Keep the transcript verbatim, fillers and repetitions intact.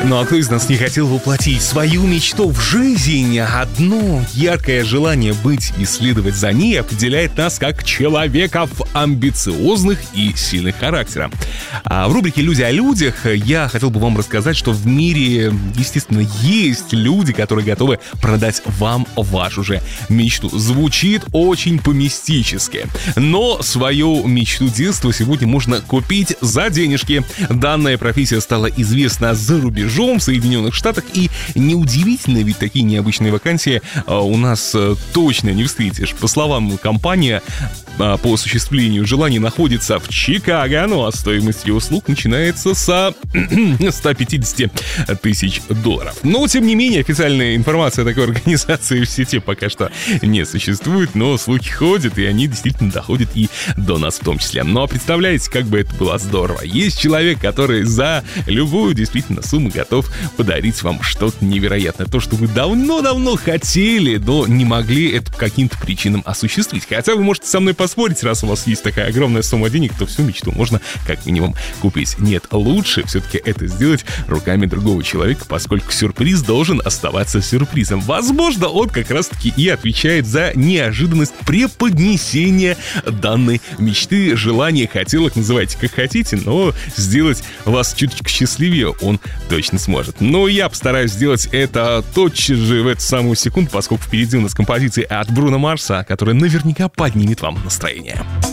Ну а кто из нас не хотел воплотить свою мечту в жизнь? Одно яркое желание быть и следовать за ней определяет нас как человеков амбициозных и сильных характером. А в рубрике «Люди о людях» я хотел бы вам рассказать, что в мире, естественно, есть люди, которые готовы продать вам вашу же мечту. Звучит очень помистически, но свою мечту детства сегодня можно купить за денежки. Данная профессия стала известна за рубежом, в Соединенных Штатах, и неудивительно, ведь такие необычные вакансии у нас точно не встретишь. По словам компании, по осуществлению желаний находится в Чикаго, ну а стоимость ее услуг начинается со ста пятидесяти тысяч долларов. Но, тем не менее, официальная информация о такой организации в сети пока что не существует, но слухи ходят, и они действительно доходят и до нас в том числе. Ну а представляете, как бы это было здорово. Есть человек, который за любую действительно сумму готов подарить вам что-то невероятное. То, что вы давно-давно хотели, но не могли это по каким-то причинам осуществить. Хотя вы можете со мной поспорить, раз у вас есть такая огромная сумма денег, то всю мечту можно как минимум купить. Нет, лучше все-таки это сделать руками другого человека, поскольку сюрприз должен оставаться сюрпризом. Возможно, он как раз-таки и отвечает за неожиданность преподнесения данной мечты, желания, хотелок, называйте как хотите, но сделать вас чуточку счастливее он точно сможет. Но я постараюсь сделать это тотчас же в эту самую секунду, поскольку впереди у нас композиция от Бруно Марса, которая наверняка поднимет вам настроение.